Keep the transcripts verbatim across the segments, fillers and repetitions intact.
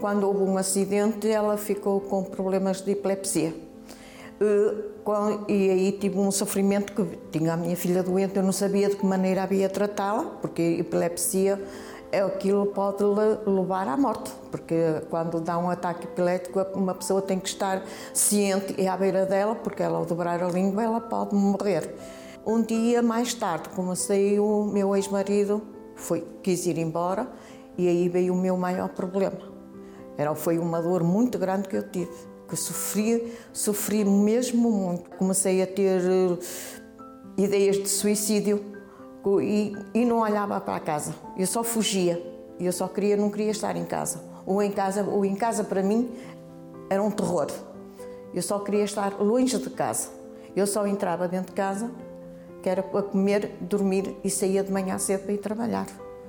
quando houve um acidente, ela ficou com problemas de epilepsia. E aí tive um sofrimento que tinha a minha filha doente, eu não sabia de que maneira havia tratá-la, porque epilepsia é aquilo que pode levar à morte, porque quando dá um ataque epilético uma pessoa tem que estar ciente e à beira dela, porque ela ao dobrar a língua ela pode morrer. Um dia mais tarde comecei, o meu ex-marido foi, quis ir embora e aí veio o meu maior problema. Era, foi uma dor muito grande que eu tive, que eu sofri, sofri mesmo muito. Comecei a ter uh, ideias de suicídio e, e não olhava para a casa, eu só fugia, eu só queria, não queria estar em casa. Ou em casa, ou em casa para mim era um terror, eu só queria estar longe de casa. Eu só entrava dentro de casa, que era para comer, dormir e saía de manhã cedo para ir trabalhar.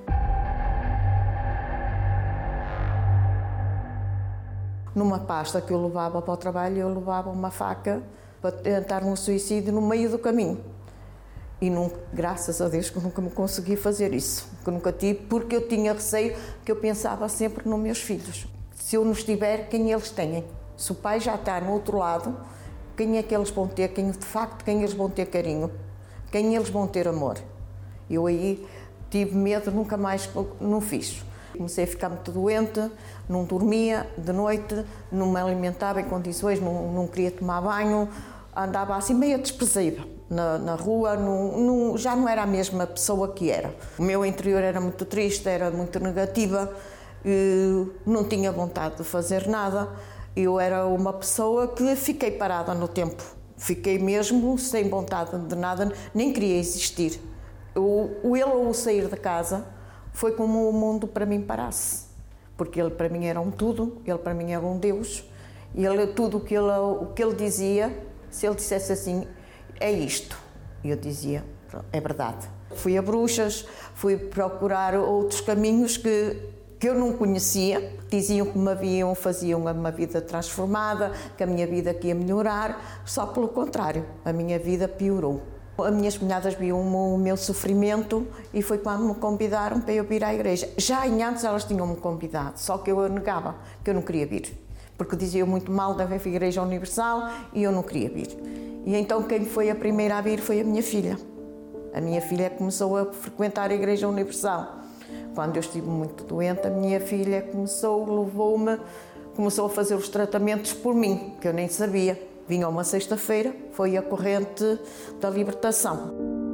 Numa pasta que eu levava para o trabalho, eu levava uma faca para tentar um suicídio no meio do caminho. E nunca, graças a Deus que nunca me consegui fazer isso, que nunca tive, porque eu tinha receio, que eu pensava sempre nos meus filhos. Se eu não estiver, quem eles têm? Se o pai já está no outro lado, quem é que eles vão ter? Quem, de facto, quem eles vão ter carinho? Quem eles vão ter amor? Eu aí tive medo, nunca mais não fiz. Comecei a ficar muito doente, não dormia de noite, não me alimentava em condições, não, não queria tomar banho, andava assim meio desprezível na, na rua, não, não, já não era a mesma pessoa que era. O meu interior era muito triste, era muito negativa, não tinha vontade de fazer nada. Eu era uma pessoa que fiquei parada no tempo, fiquei mesmo sem vontade de nada, nem queria existir. O, o ele ou o sair de casa foi como o mundo para mim parasse, porque ele para mim era um tudo, ele para mim era um Deus, e ele, tudo o que ele, o que ele dizia, se ele dissesse assim, é isto, eu dizia, é verdade. Fui a Bruxas, fui procurar outros caminhos que, que eu não conhecia, diziam que me haviam, faziam uma vida transformada, que a minha vida ia melhorar, só pelo contrário, a minha vida piorou. As minhas cunhadas viam o meu sofrimento e foi quando me convidaram para eu vir à igreja. Já em antes elas tinham-me convidado, só que eu negava, que eu não queria vir, porque diziam muito mal da Igreja Universal e eu não queria vir. E então quem foi a primeira a vir foi a minha filha. A minha filha começou a frequentar a Igreja Universal. Quando eu estive muito doente, a minha filha começou, levou-me, começou a fazer os tratamentos por mim, que eu nem sabia. Vinha uma sexta-feira, foi a corrente da libertação.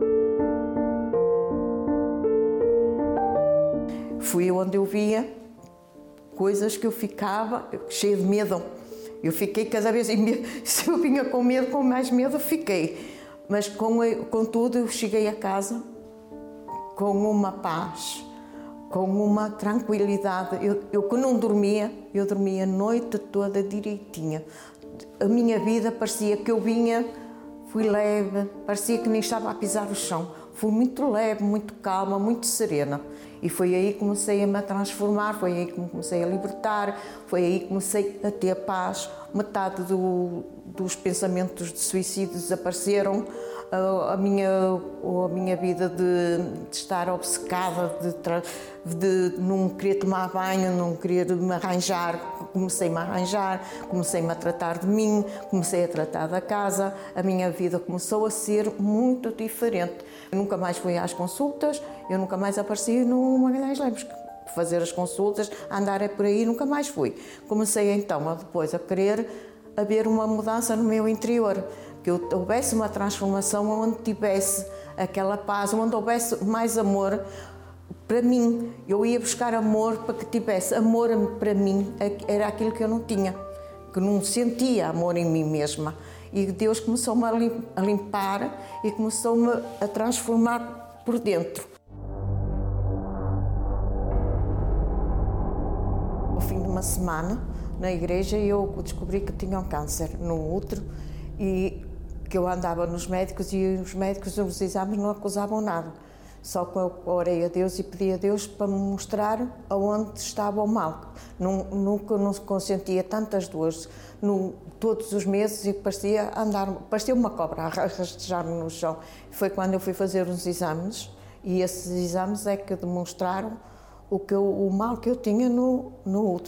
Fui onde eu via coisas que eu ficava cheia de medo. Eu fiquei cada vez, se eu vinha com medo, com mais medo fiquei. Mas com, contudo eu cheguei a casa com uma paz, com uma tranquilidade. Eu, eu que não dormia, eu dormia a noite toda direitinha. A minha vida parecia que eu vinha, fui leve, parecia que nem estava a pisar o chão. Fui muito leve, muito calma, muito serena. E foi aí que comecei a me transformar, foi aí que me comecei a libertar, foi aí que comecei a ter paz. Metade do, dos pensamentos de suicídio desapareceram. A, a, minha, a minha vida de, de estar obcecada, de, de não querer tomar banho, não querer me arranjar, comecei-me a arranjar, comecei-me a tratar de mim, comecei a tratar da casa. A minha vida começou a ser muito diferente. Eu nunca mais fui às consultas, eu nunca mais apareci no Magalhães Lemos. Fazer as consultas, andar por aí, nunca mais fui. Comecei então a, depois a querer haver uma mudança no meu interior, que eu houvesse uma transformação onde tivesse aquela paz, onde houvesse mais amor para mim. Eu ia buscar amor para que tivesse amor para mim, era aquilo que eu não tinha, que não sentia amor em mim mesma. E Deus começou-me a limpar e começou-me a transformar por dentro. No fim de uma semana, na igreja, eu descobri que tinha um câncer no útero e que eu andava nos médicos e os médicos, os exames não acusavam nada. Só que eu orei a Deus e pedi a Deus para me mostrar aonde estava o mal. Nunca não consentia tantas dores no, todos os meses e parecia andar, parecia uma cobra a rastejar-me no chão. Foi quando eu fui fazer uns exames e esses exames é que demonstraram o, que eu, o mal que eu tinha no, no útero.